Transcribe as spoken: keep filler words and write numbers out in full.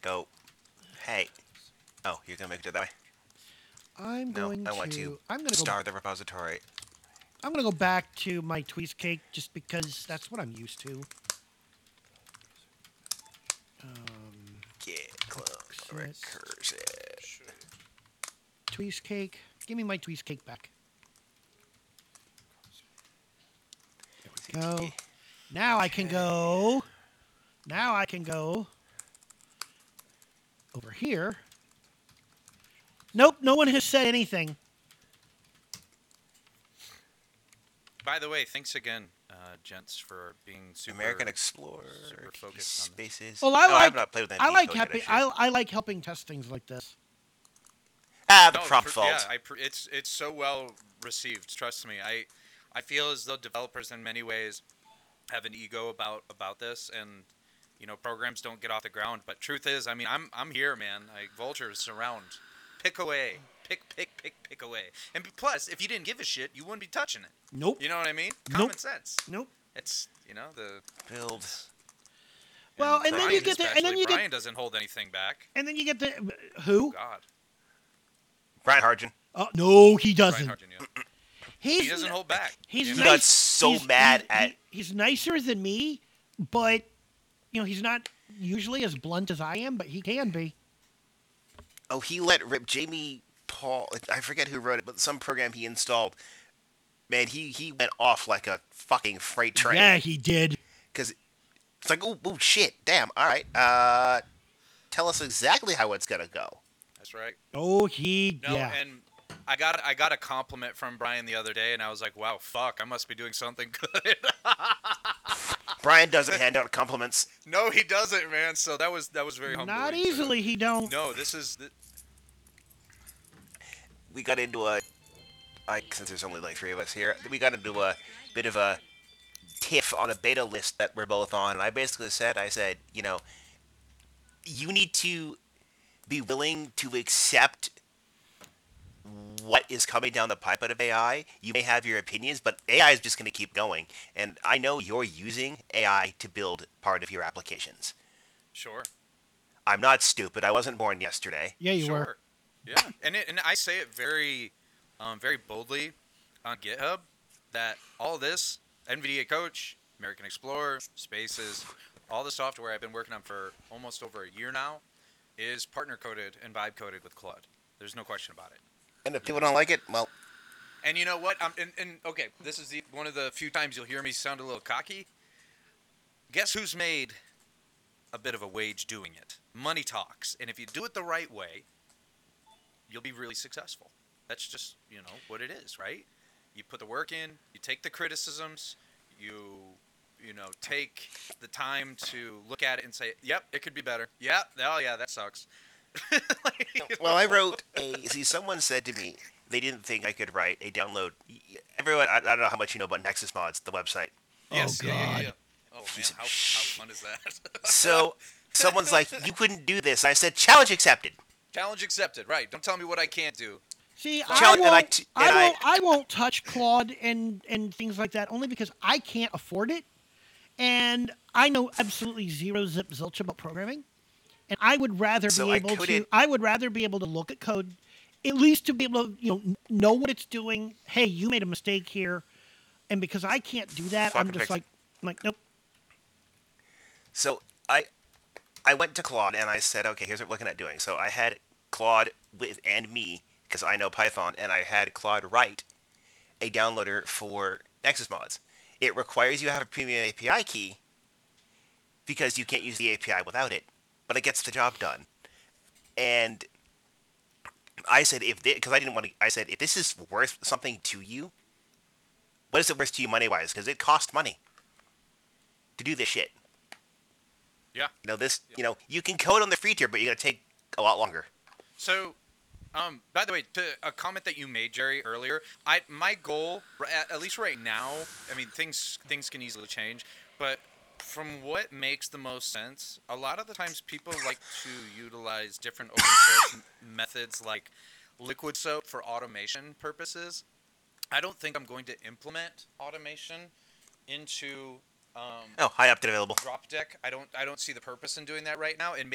go, hey, oh, you're gonna make it that way? I'm No, going I want to to. I'm gonna go. star the repository. I'm gonna go back to my Tweezcake just because that's what I'm used to. Um, Get clone Exit. recursion. Tweezcake. Give me my Tweezcake back. There we go. Now I can go. Now I can go over here. Nope, no one has said anything. By the way, thanks again, uh, gents, for being super American Explorer, super key focused on this. spaces. Well, I oh, I have like. not played with any I like code yet, helping. actually. I, I like helping test things like this. Ah, the No, prompt tr- fault. Yeah, I pr- it's it's so well received. Trust me. I I feel as though developers in many ways have an ego about about this, and you know programs don't get off the ground. But truth is, I mean, I'm I'm here, man. Like vultures around, pick away, pick pick pick pick away. And plus, if you didn't give a shit, you wouldn't be touching it. Nope. You know what I mean? Nope. Common sense. Nope. It's you know the Build. Well, and then Brian you get the- and then especially, you get- Brian doesn't hold anything back. And then you get the who? God, Brian Hargen. Oh no, he Brian doesn't. Harden, yeah. He's He doesn't n- hold back. He's you He know? nice. got so he's, mad he's, at- he- he's nicer than me, but you know he's not usually as blunt as I am, but he can be. Oh, he let rip Jamie Paul. I forget who wrote it, but some program he installed. Man, he, he went off like a fucking freight train. Yeah, he did. Because it's like, oh, oh, shit, damn, all right. Uh, tell us exactly how it's gonna go. That's right. Oh, he No, yeah. and I got I got a compliment from Brian the other day, and I was like, "Wow, fuck, I must be doing something good." Brian doesn't hand out compliments. No, he doesn't, man. So that was that was very humbling. Not to- easily, he don't. No, this is th- We got into a, I since there's only like three of us here, we got into a bit of a tiff on a beta list that we're both on, and I basically said, I said, you know, you need to be willing to accept what is coming down the pipe out of A I. You may have your opinions, but A I is just going to keep going. And I know you're using A I to build part of your applications. sure. I'm not stupid. I wasn't born yesterday. Yeah, you sure. were. Yeah, and it, and I say it very, um, very boldly on GitHub that all this NVIDIA Coach, American Explorer, Spaces, all the software I've been working on for almost over a year now is partner coded and vibe coded with Claude. There's no question about it. And if people don't like it, well, And you know what? Um, and, and okay, this is the, one of the few times you'll hear me sound a little cocky. Guess who's made a bit of a wage doing it? Money talks, and if you do it the right way, you'll be really successful. That's just you know what it is, right? You put the work in, you take the criticisms, you you know take the time to look at it and say, "Yep, it could be better." Yeah, oh yeah, that sucks. Like, you well, I know? wrote a. See, someone said to me they didn't think I could write a download. Everyone, I, I don't know how much you know about Nexus Mods, the website. Yes, Oh, yeah, yeah, God. yeah. Oh man, Piece of how, how sh- fun is that? So someone's like, "You couldn't do this." I said, "Challenge accepted." Challenge accepted. Right. Don't tell me what I can't do. See, Challenge- I and won't, I I, t- and I- won't, I won't touch Claude and, and things like that only because I can't afford it, and I know absolutely zero zip zilch about programming, and I would rather So be I able to. couldn't- I would rather be able to look at code, at least to be able to you know n- know what it's doing. Hey, you made a mistake here, and because I can't do that, I'm Fucking just fix it. like, I'm like, nope. So I I went to Claude and I said, okay, here's what we're looking at doing. So I had Claude with and me because I know Python, and I had Claude write a downloader for Nexus Mods. It requires you to have a premium A P I key because you can't use the A P I without it, but it gets the job done. And I said, if because I didn't want to, I said, if this is worth something to you, what is it worth to you money wise? Because it costs money to do this shit. Yeah. You know this. You know you can code on the free tier, but you're gonna take a lot longer. So, um, by the way, to a comment that you made, Jerry, earlier, I my goal, r- at, at least right now, I mean, things things can easily change, but from what makes the most sense, a lot of the times people like to utilize different open source m- methods like Liquid Soap for automation purposes. I don't think I'm going to implement automation into um, Oh, high update available. Drop Deck. I don't I don't see the purpose in doing that right now, and